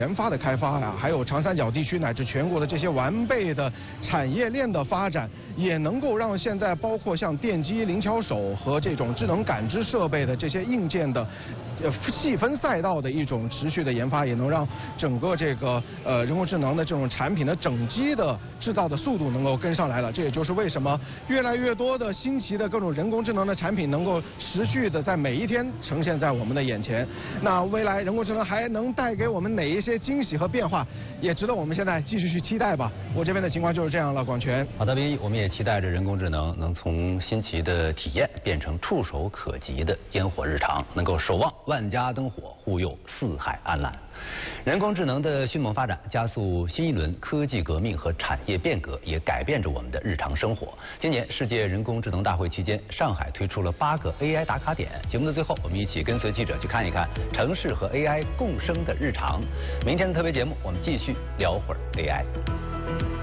研发的开发呀，还有长三角地区乃至全国的这些完备的产业链的发展，也能够让现在包括像电机、灵巧手和这种智能感知设备的这些硬件的细分赛道的一种持续的研发，也能让整个这个人工智能的这种产品的整机的制造的速度能够跟上来了。这也就是为什么越来越多的新奇的各种人工智能的产品能够持续的在每一天呈现在我们的眼前。那未来人工智能还能带给我们哪一些惊喜和变化，也值得我们现在继续去期待吧。我这边的情况就是这样了，广泉。 好的，1，我们也期待着人工智能能从新奇的体验变成触手可及的烟火日常，能够守望万家灯火，护佑四海安澜。人工智能的迅猛发展，加速新一轮科技革命和产业变革，也改变着我们的日常生活。今年世界人工智能大会期间，上海推出了8个 AI 打卡点。节目的最后，我们一起跟随记者去看一看城市和 AI 共生的日常。明天的特别节目，我们继续聊会儿 AI。